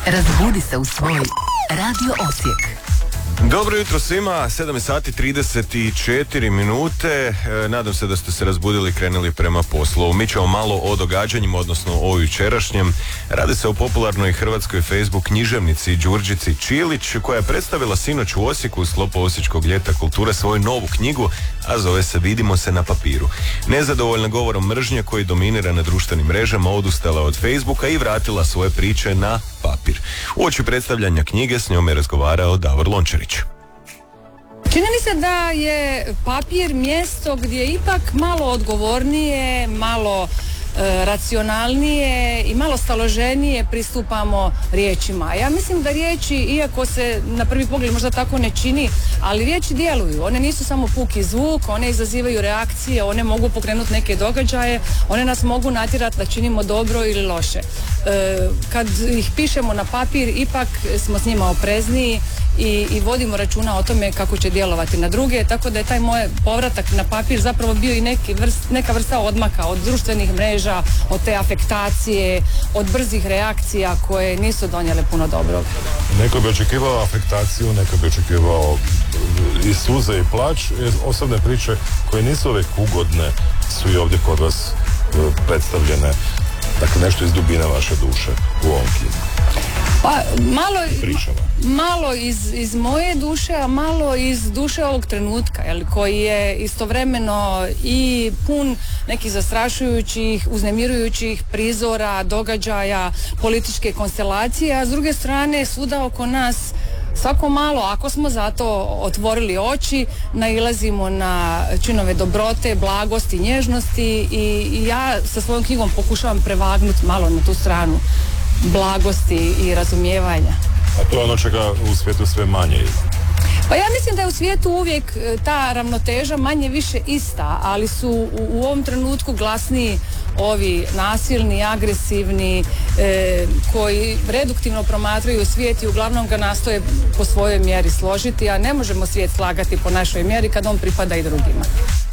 Razbudi se u svoj Radio Osijek. Dobro jutro svima, 7 sati 34 minute. Nadam se da ste se razbudili i krenuli prema poslu. Mi ćemo malo o događanjima, odnosno o jučerašnjem. Radi se o popularnoj hrvatskoj Facebook književnici Đurđici Čilić, koja je predstavila sinoć u Osijeku u sklopu Osječkog ljeta kulture svoju novu knjigu, a zove se Vidimo se na papiru. Nezadovoljna govorom mržnje koji dominira na društvenim mrežama, odustala od Facebooka i vratila svoje priče na papir. Uoči predstavljanja knjige s njom je razgovarao Davor Lončarić. Čini mi se da je papir mjesto gdje ipak malo odgovornije, malo racionalnije i malo staloženije pristupamo riječima. Ja mislim da riječi, iako se na prvi pogled možda tako ne čini, ali riječi djeluju. One nisu samo puki zvuk, one izazivaju reakcije, one mogu pokrenuti neke događaje, one nas mogu natjerati da činimo dobro ili loše. Kad ih pišemo na papir, ipak smo s njima oprezniji i vodimo računa o tome kako će djelovati na druge, tako da je taj moj povratak na papir zapravo bio i neka vrsta odmaka od društvenih mreža, od te afektacije, od brzih reakcija koje nisu donijele puno dobrog. Neko bi očekivao afektaciju, neko bi očekivao i suze i plać. Osobne priče koje nisu uvijek ugodne su i ovdje kod vas predstavljene. Dakle, nešto iz dubina vaše duše u ovom knjigu. Pa malo iz moje duše, a malo iz duše ovog trenutka, koji je istovremeno i pun nekih zastrašujućih, uznemirujućih prizora, događaja, političke konstelacije, a s druge strane svuda oko nas svako malo, ako smo zato otvorili oči, nailazimo na činove dobrote, blagosti, nježnosti i ja sa svojom knjigom pokušavam prevagnuti malo na tu stranu blagosti i razumijevanja. A to je ono čega u svijetu sve manje. Pa ja mislim da je u svijetu uvijek ta ravnoteža manje više ista, ali su u ovom trenutku glasniji ovi nasilni, agresivni, koji reduktivno promatraju svijet i uglavnom ga nastoje po svojoj mjeri složiti, a ne možemo svijet slagati po našoj mjeri kad on pripada i drugima.